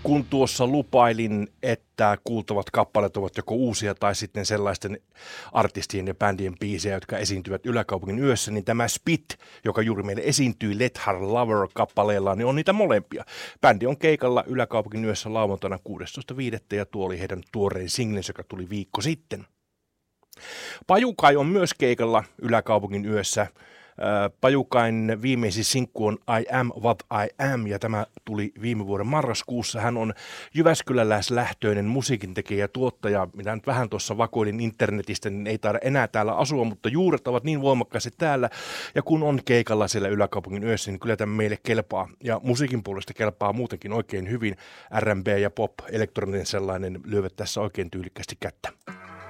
kun tuossa lupailin, että kuultavat kappaleet ovat joko uusia tai sitten sellaisten artistien ja bändien biisejä, jotka esiintyvät Yläkaupungin yössä, niin tämä Spit, joka juuri meille esiintyi Let Her Lover-kappaleella, niin on niitä molempia. Bändi on keikalla Yläkaupungin yössä lauantaina 16.5. ja tuo oli heidän tuorein singlensä, joka tuli viikko sitten. Pajukai on myös keikalla Yläkaupungin yössä. Pajukain viimeisin sinkku on I Am What I Am ja tämä tuli viime vuoden marraskuussa. Hän on jyväskyläläislähtöinen musiikintekijä ja tuottaja. Minä nyt vähän tuossa vakoilin internetistä, niin ei taida enää täällä asua, mutta juuret ovat niin voimakkaasti täällä. Ja kun on keikalla siellä Yläkaupungin yössä, niin kyllä tämä meille kelpaa. Ja musiikin puolesta kelpaa muutenkin oikein hyvin. R&B ja pop, elektroninen sellainen, lyövät tässä oikein tyylikkästi kättä.